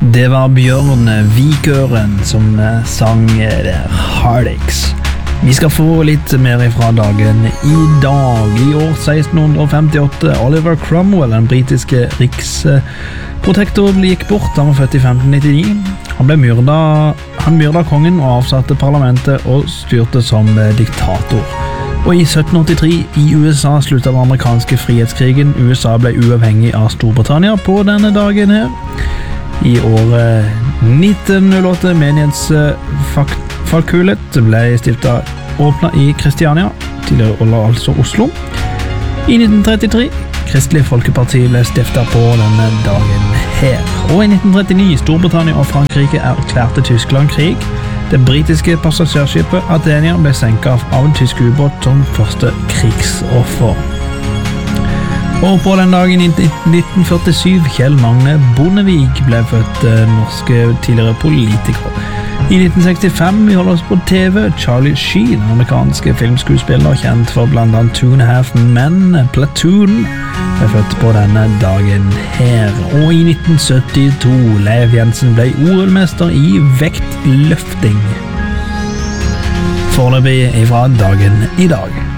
Det var Bjørn Vikøren som sang Heartaches. Vi skal få litt mer fra dagen i dag. I år 1658, Oliver Cromwell, den britiske riksprotektor, gikk bort. Han var født i 1599. Han myrda kongen og avsatte parlamentet og styrte som diktator. Og i 1783 i USA sluttet den amerikanske frihetskrigen. USA ble uavhengig av Storbritannia på denne dagen her. I året 1908 menighetsfakultet ble åpnet i Kristiania, tidligere altså Oslo. I 1933 Kristelig Folkeparti ble stiftet på denne dagen her. Og i 1939 Storbritannia og Frankrike erklærte Tyskland krig. Det britiske passasjerskipet Athenia ble senket av en tysk ubåt som første krigsoffer. Og på den dagen i 1947 Kjell Magne Bondevik ble født, norske tidligere politiker. I 1965 vi holder oss på TV, Charlie Sheen, amerikanske filmskuespiller kjent for blant annet Two and a Half Men, Platoon, ble født på denne dagen her. Og i 1972 Leif Jensen ble OL-mester i vektløfting. Foreløpig fra dagen i dag.